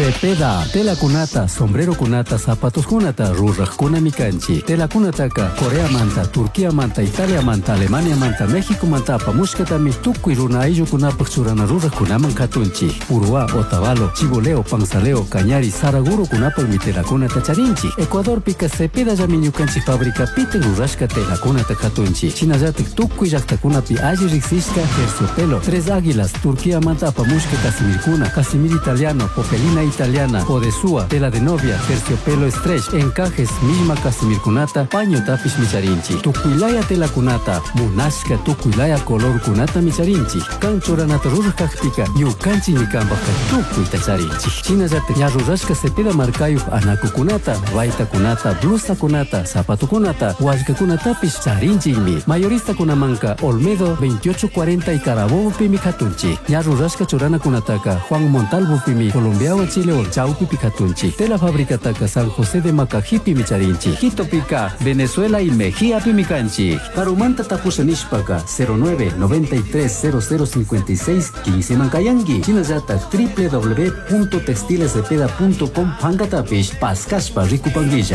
Cepeda, tela kunata, sombrero kunata, zapatos kunata, rurrak kunami kanchi. Tela kunataka, Corea manta, Turquía manta, Italia manta, Alemania manta, México manta, pamushkatami tukui runa ayllu kunapak churana rurrak kunaman katunchi. Urua, Otavalo, Chiboleo, Pansaleo, Cañari, Saraguro kunapak mi tela kunata charinchi. Ecuador pika Cepeda llamiñu kanchi fabrica piten rurashka tela kunata katunchi. Chinallatik tukui llaqtakunapi alli riksishka terciopelo, Tres Águilas, Turquía manta, pamushka casimir kuna, casimir italiano, popelina italiana, Odesúa, tela de novia, terciopelo stretch, encajes, misma casimir kunata, paño tapish micharinchi. Tukuilaya tela kunata, munashka tukuilaya color kunata micharinchi. Kanchoranata rurkakpika, yukanchi nikambaka tukui tacharinchi. Chinallatik ña rurashka Cepeda markayuq anaku kunata, vaita kunata, blusa kunata, zapato kunata, wallka kunatapish charinchikmi. Mayorista kunamanka, Olmedo 2840 y Carabobo pimi katunchi. ña rurashka churana kunataka, Juan Montalvo pimi, Colombiawa Chile Olchaupi pikatunchi. Tela fabricataka San José de Macajipi micharinchi. Quito pica, Venezuela y Mejía pimicanchi. Karumanta tapusanishpaka 09 93 0056 15 mankayangi. Chinallata www.textilescepeda.com pangatapish paskashpa rikupanguilla.